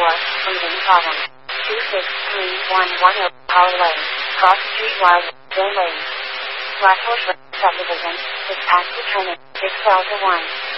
leaving problem. 263110 Holly Lane, Cross Street Wide, Bay Lane. Black Horse Subdivision, dispatch to Trinity, 6 Delta 1.